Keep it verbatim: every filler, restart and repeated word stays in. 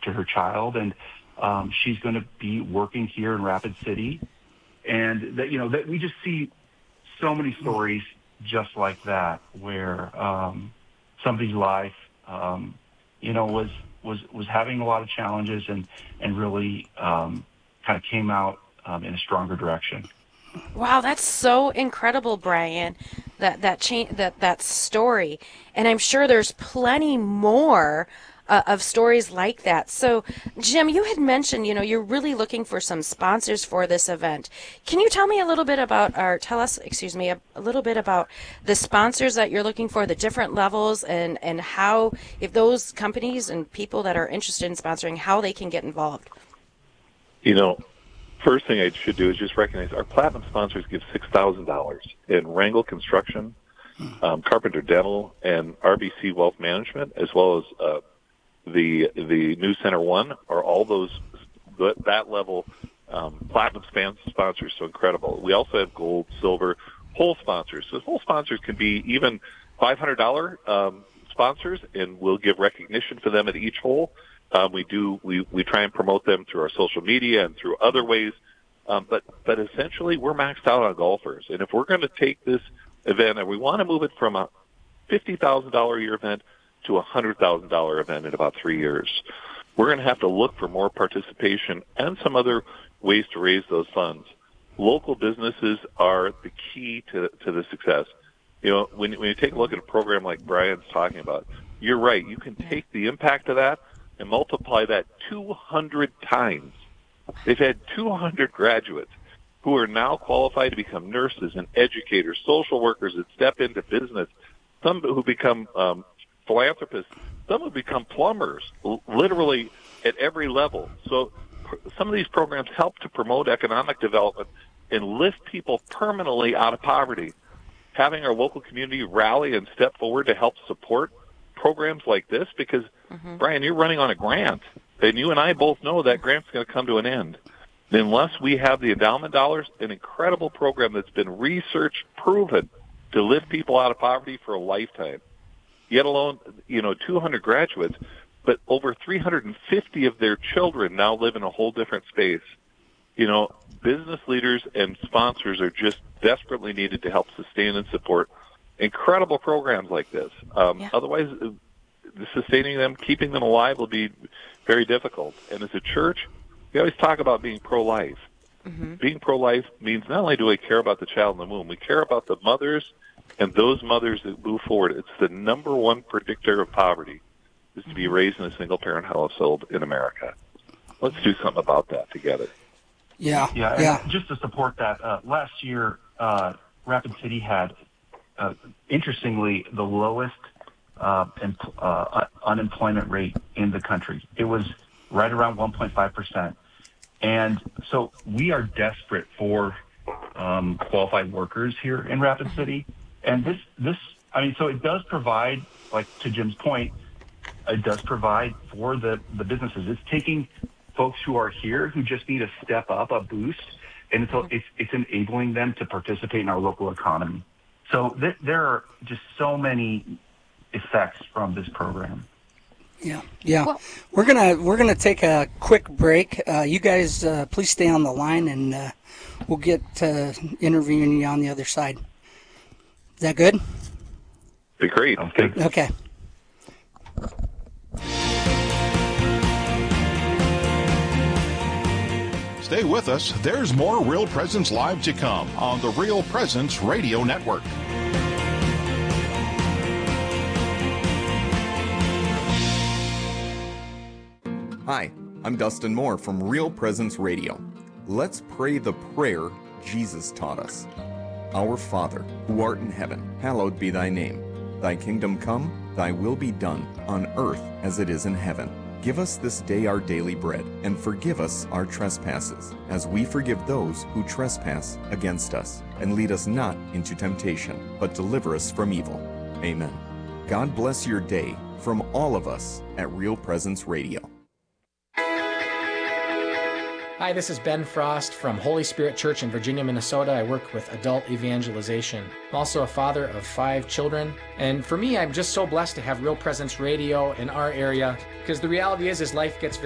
to her child, and um, she's going to be working here in Rapid City. And that, you know, that we just see so many stories just like that, where um, somebody's life, um, you know, was was was having a lot of challenges, and and really um, kind of came out um, in a stronger direction. Wow, that's so incredible, Brian. That that cha- that that story, and I'm sure there's plenty more uh, of stories like that. So, Jim, you had mentioned, you know, you're really looking for some sponsors for this event. Can you tell me a little bit about, or tell us, excuse me, a, a little bit about the sponsors that you're looking for, the different levels, and and how, if those companies and people that are interested in sponsoring, how they can get involved? You know, first thing I should do is just recognize our platinum sponsors give six thousand dollars in Wrangle Construction, um, Carpenter Dental, and R B C Wealth Management, as well as uh, the the New Center One, are all those that level um, platinum span sponsors. So incredible. We also have gold, silver, whole sponsors. So whole sponsors can be even five hundred dollars um, sponsors, and we'll give recognition for them at each hole. Um, we do we, we try and promote them through our social media and through other ways, um, but but essentially we're maxed out on golfers. And if we're going to take this event and we want to move it from a fifty thousand dollars a year event to a one hundred thousand dollars event in about three years, we're going to have to look for more participation and some other ways to raise those funds. Local businesses are the key to to the success. You know, when, when you take a look at a program like Brian's talking about, you're right. You can take the impact of that and multiply that two hundred times. They've had two hundred graduates who are now qualified to become nurses and educators, social workers that step into business, some who become um, philanthropists, some who become plumbers, l- literally at every level. So pr- some of these programs help to promote economic development and lift people permanently out of poverty. Having our local community rally and step forward to help support programs like this, because, mm-hmm. Brian, you're running on a grant, and you and I both know that grant's going to come to an end. And unless we have the endowment dollars, an incredible program that's been research proven to lift people out of poverty for a lifetime, yet alone, you know, two hundred graduates, but over three hundred fifty of their children now live in a whole different space. You know, business leaders and sponsors are just desperately needed to help sustain and support incredible programs like this. Um, yeah. Otherwise, uh, sustaining them, keeping them alive will be very difficult. And as a church, we always talk about being pro-life. Mm-hmm. Being pro-life means not only do we care about the child in the womb, we care about the mothers and those mothers that move forward. It's the number one predictor of poverty, is to be raised in a single-parent household in America. Let's do something about that together. Yeah, yeah. yeah. Just to support that, uh, last year, uh, Rapid City had, uh, interestingly, the lowest uh, em- uh, unemployment rate in the country. It was right around one point five percent. And so we are desperate for um, qualified workers here in Rapid City. And this, this, I mean, so it does provide, like to Jim's point, it does provide for the, the businesses. It's taking folks who are here who just need a step up, a boost, and it's, it's, it's enabling them to participate in our local economy. So th- there are just so many effects from this program. Yeah, yeah. Well, we're gonna we're gonna take a quick break. Uh, you guys, uh, please stay on the line, and uh, we'll get uh, interviewing you on the other side. Is that good? Be great. Okay. Okay. Stay with us. There's more Real Presence Live to come on the Real Presence Radio Network. Hi, I'm Dustin Moore from Real Presence Radio. Let's pray the prayer Jesus taught us. Our Father, who art in heaven, hallowed be thy name. Thy kingdom come, thy will be done, on earth as it is in heaven. Give us this day our daily bread, and forgive us our trespasses, as we forgive those who trespass against us. And lead us not into temptation, but deliver us from evil. Amen. God bless your day from all of us at Real Presence Radio. Hi, this is Ben Frost from Holy Spirit Church in Virginia, Minnesota. I work with adult evangelization. I'm also a father of five children. And for me, I'm just so blessed to have Real Presence Radio in our area, because the reality is, as life gets